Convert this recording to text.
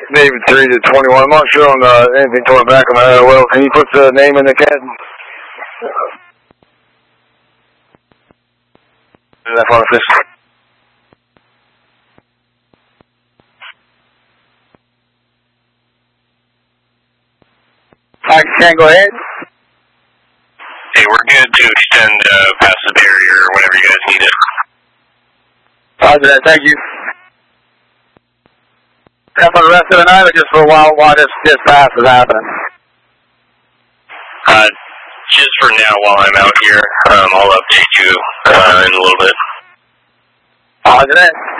David 3 to 21. I'm not sure on anything coming back on my well. Can you put the name in the CAD? That one, please. I can go ahead. Hey, we're good to extend past the barrier whenever you guys need it. Roger that, thank you. That for the rest of the night or just for a while this pass is happening? Just for now while I'm out here. I'll update you in a little bit. Roger that.